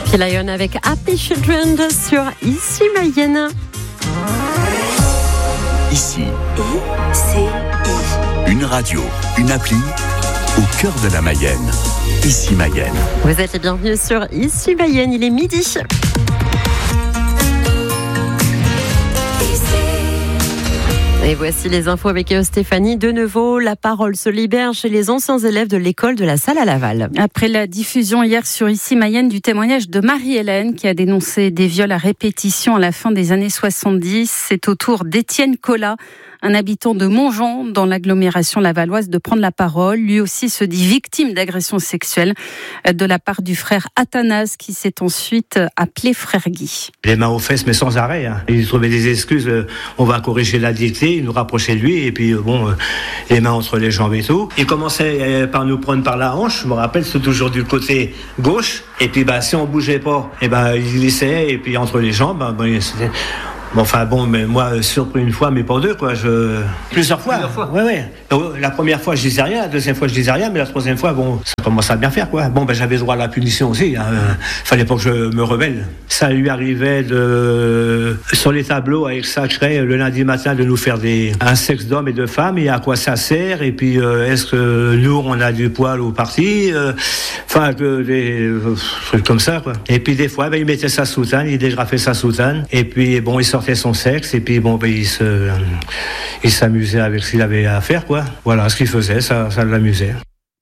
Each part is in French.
Puis Lion avec Happy Children sur Ici Mayenne. Ici, une radio, une appli au cœur de la Mayenne. Ici Mayenne. Vous êtes les bienvenus sur Ici Mayenne, il est midi. Et voici les infos avec Stéphanie Denevaux. La parole se libère chez les anciens élèves de l'école de la Salle à Laval. Après la diffusion hier sur Ici Mayenne du témoignage de Marie-Hélène qui a dénoncé des viols à répétition à la fin des années 70, c'est au tour d'Étienne Collat, un habitant de Montjean dans l'agglomération lavalloise, de prendre la parole. Lui aussi se dit victime d'agressions sexuelles de la part du frère Athanase qui s'est ensuite appelé frère Guy. Les mains aux fesses mais sans arrêt. Il trouvait des excuses. On va corriger la dictée, il nous rapprochait de lui et puis les mains entre les jambes et tout. Il commençait par nous prendre par la hanche. Je me rappelle, c'est toujours du côté gauche. Et puis si on bougeait pas, il laissait et puis entre les jambes, c'était... mais moi, surpris une fois, mais pas deux, quoi. Plusieurs fois. Ouais. La première fois, je disais rien. La deuxième fois, je disais rien. Mais la troisième fois, ça commençait à bien faire, quoi. J'avais droit à la punition aussi. Fallait pas que je me rebelle. Ça lui arrivait sur les tableaux, avec sacré, le lundi matin, de nous faire un sexe d'homme et de femme. Et à quoi ça sert? Et puis, est-ce que nous, on a du poil au parti? Des trucs comme ça, quoi. Et puis, des fois, il mettait sa soutane, il dégrafait sa soutane. Et puis, il sortait son sexe et puis il s'amusait avec ce qu'il avait à faire, quoi. Voilà ce qu'il faisait, ça l'amusait.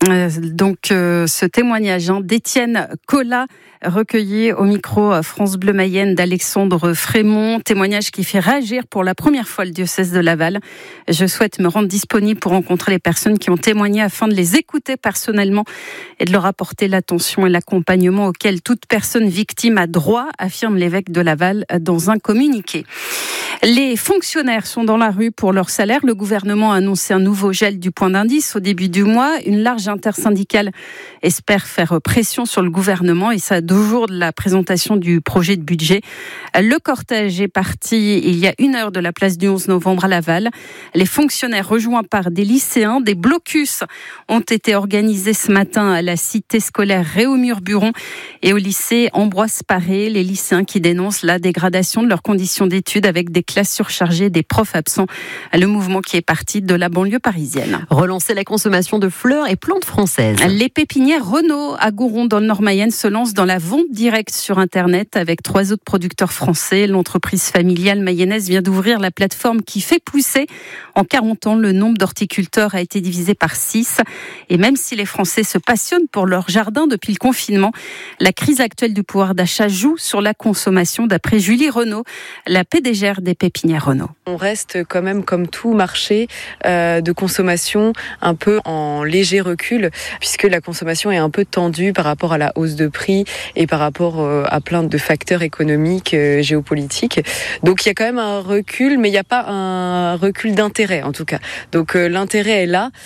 Ce témoignage d'Étienne Collat, recueilli au micro France Bleu Mayenne d'Alexandre Frémont, témoignage qui fait réagir pour la première fois le diocèse de Laval. Je souhaite me rendre disponible pour rencontrer les personnes qui ont témoigné afin de les écouter personnellement et de leur apporter l'attention et l'accompagnement auquel toute personne victime a droit, affirme l'évêque de Laval dans un communiqué. Les fonctionnaires sont dans la rue pour leur salaire. Le gouvernement a annoncé un nouveau gel du point d'indice au début du mois. Une large intersyndicale espère faire pression sur le gouvernement et ça a 2 jours de la présentation du projet de budget. Le cortège est parti il y a 1 heure de la place du 11 novembre à Laval. Les fonctionnaires rejoints par des lycéens, des blocus ont été organisés ce matin à la cité scolaire Réaumur-Buron et au lycée Ambroise Paré. Les lycéens qui dénoncent la dégradation de leurs conditions d'études avec des classes surchargées, des profs absents. Le mouvement qui est parti de la banlieue parisienne. Relancer la consommation de fleurs et plantes françaises. Les pépinières Renault à Gouron dans le Nord-Mayenne se lancent dans la vente directe sur Internet avec 3 autres producteurs français. L'entreprise familiale mayonnaise vient d'ouvrir la plateforme qui fait pousser. En 40 ans, le nombre d'horticulteurs a été divisé par 6. Et même si les Français se passionnent pour leur jardin depuis le confinement, la crise actuelle du pouvoir d'achat joue sur la consommation, d'après Julie Renaud, la PDG des pépinières Renault. On reste quand même, comme tout marché de consommation, un peu en léger recul, puisque la consommation est un peu tendue par rapport à la hausse de prix et par rapport à plein de facteurs économiques, géopolitiques. Donc il y a quand même un recul, mais il n'y a pas un recul d'intérêt en tout cas. Donc l'intérêt est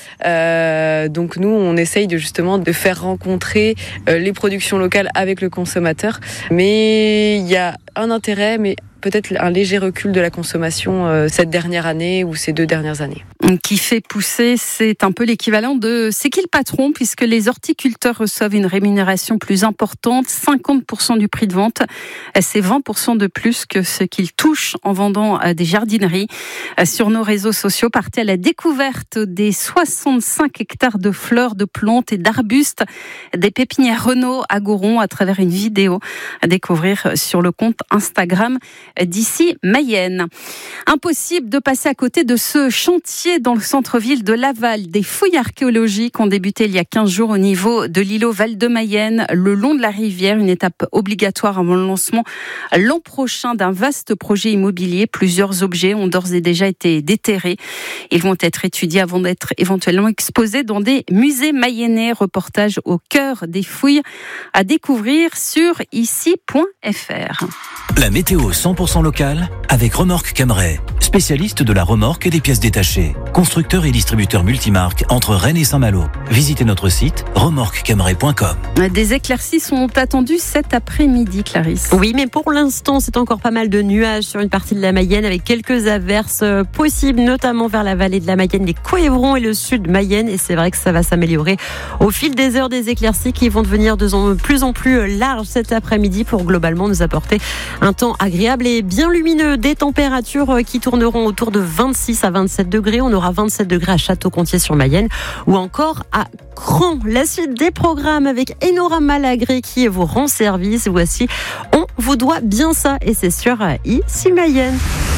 là. Donc nous, on essaye justement de faire rencontrer les productions locales avec le consommateur. Mais il y a un intérêt, mais peut-être un léger recul de la consommation cette dernière année ou ces 2 dernières années. Qui fait pousser, c'est un peu l'équivalent de « c'est qui le patron ?» puisque les horticulteurs reçoivent une rémunération plus importante, 50% du prix de vente. C'est 20% de plus que ce qu'ils touchent en vendant des jardineries. Sur nos réseaux sociaux, partez à la découverte des 65 hectares de fleurs, de plantes et d'arbustes des pépinières Renault à Gouron à travers une vidéo à découvrir sur le compte Instagram d'Ici Mayenne. Impossible de passer à côté de ce chantier dans le centre-ville de Laval. Des fouilles archéologiques ont débuté il y a 15 jours au niveau de l'îlot Val-de-Mayenne, le long de la rivière, une étape obligatoire avant le lancement l'an prochain d'un vaste projet immobilier. Plusieurs objets ont d'ores et déjà été déterrés. Ils vont être étudiés avant d'être éventuellement exposés dans des musées mayennais. Reportage au cœur des fouilles à découvrir sur ici.fr. La météo 100% 100% local avec Remorque Camray, spécialiste de la remorque et des pièces détachées. Constructeur et distributeur multimarque entre Rennes et Saint-Malo. Visitez notre site remorquecamray.com. Des éclaircies sont attendues cet après-midi, Clarisse. Oui, mais pour l'instant, c'est encore pas mal de nuages sur une partie de la Mayenne avec quelques averses possibles, notamment vers la vallée de la Mayenne, les Coëvrons et le sud Mayenne. Et c'est vrai que ça va s'améliorer au fil des heures, des éclaircies qui vont devenir de plus en plus larges cet après-midi pour globalement nous apporter un temps agréable et bien lumineux. Des températures qui tourneront autour de 26 à 27 degrés. On aura 27 degrés à Château-Gontier-sur-Mayenne ou encore à Cran. La suite des programmes avec Enora Malagré qui vous rend service. Voici On vous doit bien ça et c'est sur Ici Mayenne.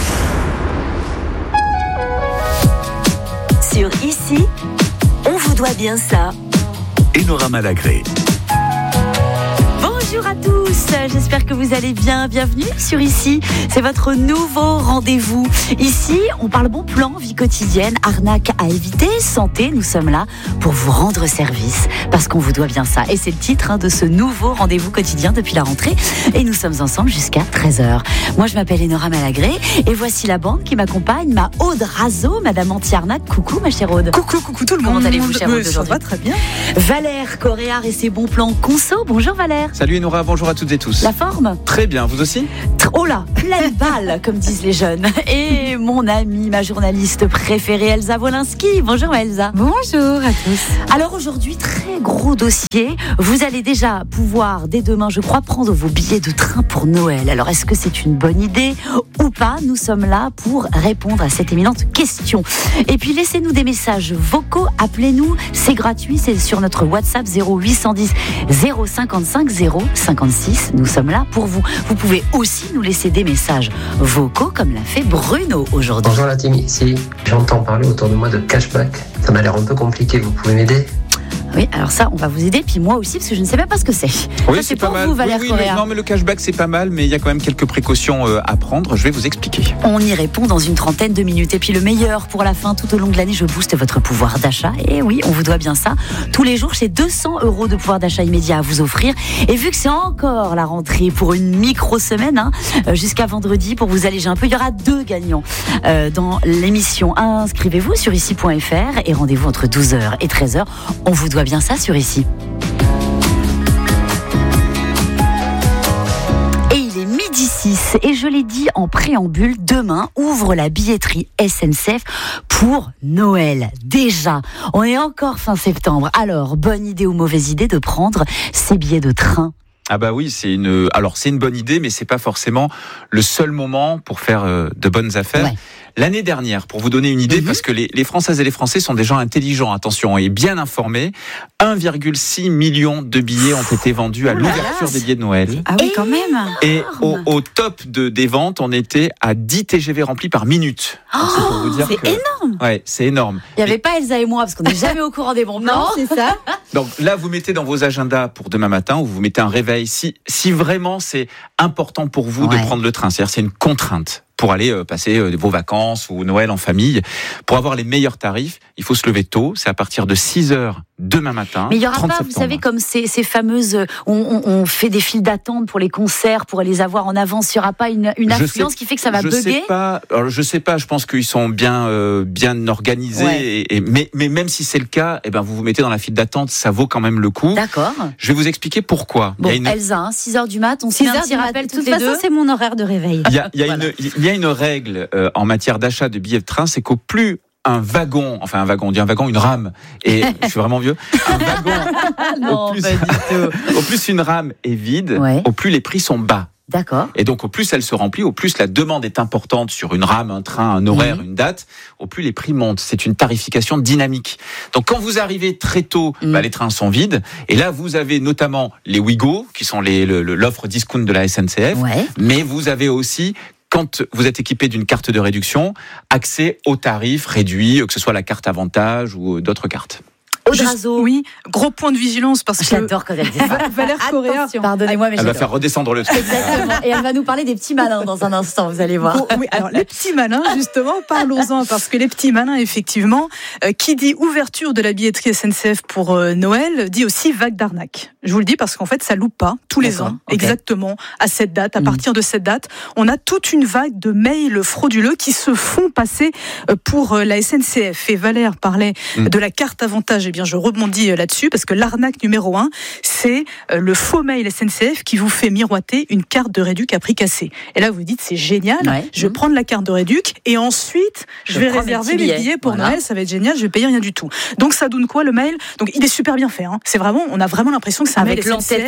Sur Ici, on vous doit bien ça. Enora Malagré. Bonjour à tous, j'espère que vous allez bien. Bienvenue sur Ici, c'est votre nouveau rendez-vous. Ici, on parle bon plan, vie quotidienne, arnaque à éviter, santé. Nous sommes là pour vous rendre service parce qu'on vous doit bien ça. Et c'est le titre de ce nouveau rendez-vous quotidien depuis la rentrée. Et nous sommes ensemble jusqu'à 13h. Moi, je m'appelle Enora Malagré et voici la bande qui m'accompagne, ma Aude Razo, Madame Anti-Arnaque. Coucou ma chère Aude. Coucou tout le monde. Comment allez-vous, chère Aude, ça va très bien. Valère Coréard et ses bons plans conso. Bonjour Valère. Salut Enora, bonjour à toutes et tous. La forme? Très bien, vous aussi? Oh là, pleine balle, comme disent les jeunes. Et mon amie, ma journaliste préférée, Elsa Wolinski. Bonjour Elsa. Bonjour à tous. Alors aujourd'hui, très gros dossier. Vous allez déjà pouvoir, dès demain, je crois, prendre vos billets de train pour Noël. Alors est-ce que c'est une bonne idée ou pas? Nous sommes là pour répondre à cette éminente question. Et puis laissez-nous des messages vocaux, appelez-nous, c'est gratuit, c'est sur notre WhatsApp 0810 055 056. Nous sommes là pour vous. Vous pouvez aussi nous laisser des messages vocaux comme l'a fait Bruno aujourd'hui. Bonjour la team, ici j'entends parler autour de moi de cashback. Ça m'a l'air un peu compliqué, vous pouvez m'aider? Oui, alors ça, on va vous aider, puis moi aussi, parce que je ne sais même pas ce que c'est. Oui, ça, c'est pour pas mal. vous, Valère Coréard. Non, mais le cashback, c'est pas mal, mais il y a quand même quelques précautions à prendre. Je vais vous expliquer. On y répond dans une trentaine de minutes. Et puis le meilleur pour la fin, tout au long de l'année, je booste votre pouvoir d'achat. Et oui, on vous doit bien ça. Tous les jours, j'ai 200 € de pouvoir d'achat immédiat à vous offrir. Et vu que c'est encore la rentrée pour une micro-semaine, jusqu'à vendredi, pour vous alléger un peu, il y aura 2 gagnants dans l'émission. Inscrivez-vous sur ici.fr et rendez-vous entre 12h et 13h. On vous doit bien ça sur Ici. Et il est 12h06 et je l'ai dit en préambule, demain ouvre la billetterie SNCF pour Noël. Déjà, on est encore fin septembre. Alors, bonne idée ou mauvaise idée de prendre ces billets de train? Ah bah oui, c'est une bonne idée, mais c'est pas forcément le seul moment pour faire de bonnes affaires. Ouais. L'année dernière, pour vous donner une idée, parce que les Françaises et les Français sont des gens intelligents, attention, et bien informés, 1,6 million de billets ont été vendus à l'ouverture des billets de Noël. Ah oui, quand même. Et au top des ventes, on était à 10 TGV remplis par minute. Donc, c'est pour vous dire c'est énorme. Ouais, c'est énorme. Il n'y avait pas Elsa et moi, parce qu'on n'est jamais au courant des bons plans. Non, c'est ça. Donc là, vous mettez dans vos agendas pour demain matin, ou vous mettez un réveil, si vraiment c'est important pour vous de prendre le train, c'est-à-dire c'est une contrainte pour aller passer vos vacances ou Noël en famille. Pour avoir les meilleurs tarifs, il faut se lever tôt, c'est à partir de 6h demain matin. Mais il n'y aura pas, septembre. vous savez, comme ces fameuses... On fait des files d'attente pour les concerts, pour les avoir en avance. Il n'y aura pas une influence qui fait que ça va bugger? Je sais pas, je pense qu'ils sont bien organisés. Ouais. Mais même si c'est le cas, vous vous mettez dans la file d'attente, ça vaut quand même le coup. D'accord. Je vais vous expliquer pourquoi. Bon, Elsa, 6h du mat, on se fait un petit rappel toutes les deux. De toute façon, c'est mon horaire de réveil. Il y a une règle en matière d'achat de billets de train, c'est qu'au plus une rame, et je suis vraiment vieux, un wagon, au plus une rame est vide, au plus les prix sont bas. D'accord. Et donc, au plus elle se remplit, au plus la demande est importante sur une rame, un train, un horaire, une date, au plus les prix montent. C'est une tarification dynamique. Donc, quand vous arrivez très tôt, les trains sont vides. Et là, vous avez notamment les Ouigo, qui sont l'offre discount de la SNCF. Ouais. Mais vous avez aussi, quand vous êtes équipé d'une carte de réduction, accès aux tarifs réduits, que ce soit la carte avantage ou d'autres cartes. Oui, gros point de vigilance parce que j'adore quand elle dit ça. Valère Coréard, pardonnez-moi, mais elle va faire redescendre le truc. Exactement. Et elle va nous parler des petits malins dans un instant, vous allez voir. Oui, alors les petits malins, justement, parlons-en parce que les petits malins, effectivement, qui dit ouverture de la billetterie SNCF pour Noël, dit aussi vague d'arnaque. Je vous le dis parce qu'en fait, ça loupe pas tous les ans, exactement à cette date. À partir de cette date, on a toute une vague de mails frauduleux qui se font passer pour la SNCF. Et Valère parlait de la carte avantage. Eh bien, je rebondis là-dessus parce que l'arnaque numéro 1, c'est le faux mail SNCF qui vous fait miroiter une carte de réduc à prix cassé. Et là, vous dites, c'est génial. Ouais. Je vais prendre la carte de réduc et ensuite, je vais réserver mes billets pour Noël. Ça va être génial. Je vais payer rien du tout. Donc, ça donne quoi le mail? Donc, il est super bien fait. Hein. C'est vraiment, on a vraiment l'impression que c'est un mail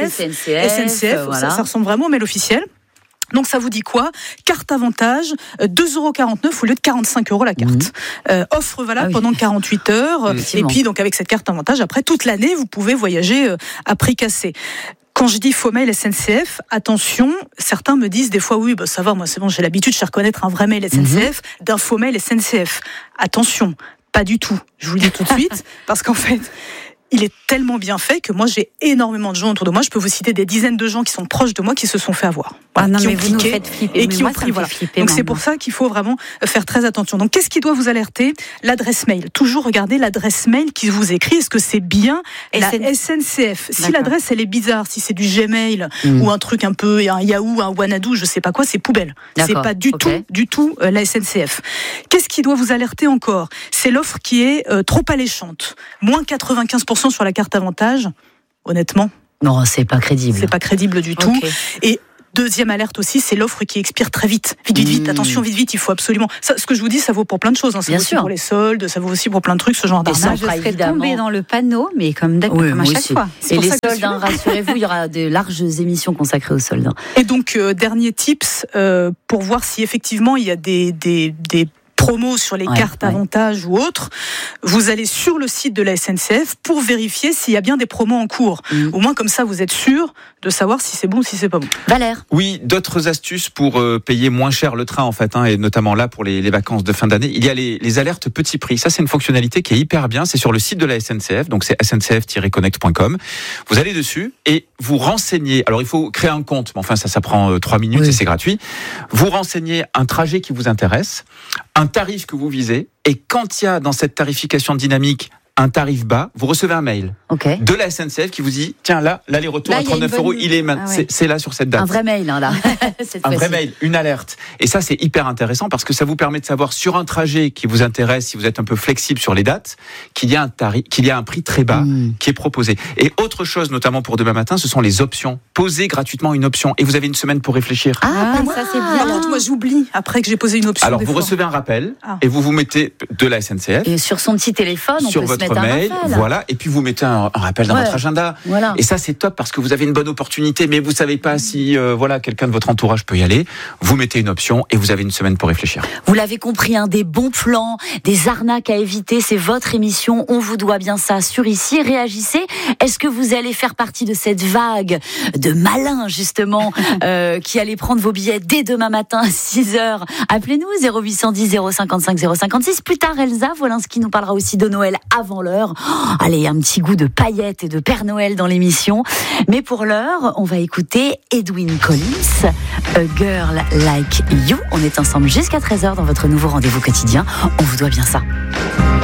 SNCF, voilà. ça ressemble vraiment au mail officiel. Donc ça vous dit quoi? Carte avantage, 2,49 € au lieu de 45 € la carte. Offre valable pendant 48 heures. Et puis donc avec cette carte avantage, après toute l'année, vous pouvez voyager à prix cassé. Quand je dis faux mail SNCF, attention, certains me disent des fois oui, ça va, moi c'est bon, j'ai l'habitude, je sais reconnaître un vrai mail SNCF d'un faux mail SNCF. Attention, pas du tout. Je vous le dis tout de suite, parce qu'en fait, il est tellement bien fait que moi j'ai énormément de gens autour de moi. Je peux vous citer des dizaines de gens qui sont proches de moi qui se sont fait avoir, qui ont cliqué et qui ont pris. Donc c'est pour ça qu'il faut vraiment faire très attention. Donc qu'est-ce qui doit vous alerter? L'adresse mail. Toujours regarder l'adresse mail qui vous écrit. Est-ce que c'est bien la SNCF? Si l'adresse elle est bizarre, si c'est du Gmail ou un truc un peu un Yahoo, un Wanadoo, je sais pas quoi, c'est poubelle. C'est pas du tout la SNCF. Qu'est-ce qui doit vous alerter encore? C'est l'offre qui est trop alléchante. Moins 95% sur la carte avantage, honnêtement. Non, c'est pas crédible. C'est pas crédible du tout. Et deuxième alerte aussi, c'est l'offre qui expire très vite. Vite. Attention, vite, il faut absolument. Ça, ce que je vous dis, ça vaut pour plein de choses. Hein. Ça vaut aussi pour les soldes, ça vaut aussi pour plein de trucs, ce genre d'arnaque. Je serais tombée dans le panneau, mais comme à chaque fois. Et les soldes, rassurez-vous, il y aura de larges émissions consacrées aux soldes. Et donc, dernier tips, pour voir si effectivement il y a des promos sur les cartes avantages ou autres, vous allez sur le site de la SNCF pour vérifier s'il y a bien des promos en cours. Au moins comme ça vous êtes sûr de savoir si c'est bon ou si c'est pas bon. Valère. Oui, d'autres astuces pour payer moins cher le train en fait, et notamment là pour les vacances de fin d'année. Il y a les alertes petit prix. Ça c'est une fonctionnalité qui est hyper bien. C'est sur le site de la SNCF, donc c'est sncf-connect.com. Vous allez dessus et vous renseignez. Alors il faut créer un compte, mais enfin ça prend 3 minutes et c'est gratuit. Vous renseignez un trajet qui vous intéresse, un tarif que vous visez, et quand il y a dans cette tarification dynamique un tarif bas, vous recevez un mail de la SNCF qui vous dit tiens là l'aller-retour à 39 €, il est c'est là sur cette date. Un vrai mail là. Un vrai mail, une alerte. Et ça c'est hyper intéressant parce que ça vous permet de savoir sur un trajet qui vous intéresse, si vous êtes un peu flexible sur les dates, qu'il y a un prix très bas qui est proposé. Et autre chose notamment pour demain matin, ce sont les options. Posez gratuitement une option et vous avez une semaine pour réfléchir. Ça c'est bien. Par contre moi j'oublie après que j'ai posé une option. Alors vous recevez un rappel et vous mettez de la SNCF. Et sur son petit téléphone, on peut se mettre mail, voilà, et puis vous mettez un rappel dans votre agenda. Voilà. Et ça c'est top parce que vous avez une bonne opportunité, mais vous savez pas si quelqu'un de votre entourage peut y aller. Vous mettez une option et vous avez une semaine pour réfléchir. Vous l'avez compris, des bons plans, des arnaques à éviter. C'est votre émission. On vous doit bien ça sur ici. Réagissez. Est-ce que vous allez faire partie de cette vague de malins justement qui allez prendre vos billets dès demain matin à 6h? Appelez-nous 0810 055 056. Plus tard, Elsa Wolinski nous parlera aussi de Noël avant l'heure. Allez, un petit goût de paillettes et de Père Noël dans l'émission. Mais pour l'heure, on va écouter Edwyn Collins, A Girl Like You. On est ensemble jusqu'à 13h dans votre nouveau rendez-vous quotidien. On vous doit bien ça.